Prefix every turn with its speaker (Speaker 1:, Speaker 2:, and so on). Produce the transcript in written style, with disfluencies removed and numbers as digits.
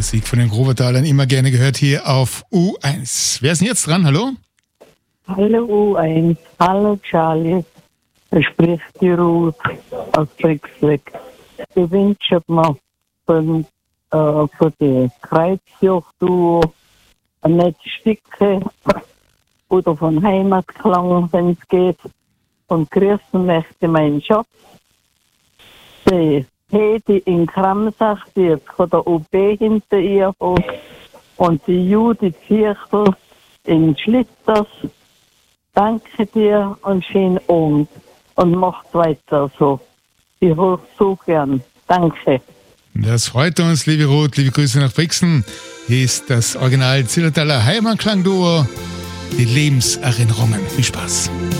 Speaker 1: Musik von den Grovertalern immer gerne gehört hier auf U1. Wer ist denn jetzt dran? Hallo?
Speaker 2: Hallo U1, hallo Charlie, da spricht die Ruth aus Brixleck. Ich wünsche mir für die Kreuzjoch-Duo ein nettes Stückchen oder von Heimatklang, wenn es geht. Und grüßen möchte mein Schatz, die Hedi in Kramsach, die jetzt von der OB hinter ihr hat, und die Judith Zirchel in Schlitters. Danke dir und schönen Abend und macht weiter so. Ich höre so gern. Danke.
Speaker 1: Das freut uns, liebe Ruth, liebe Grüße nach Brixen. Hier ist das Original Zillertaler Heimatklang-Duo, die Lebenserinnerungen. Viel Spaß.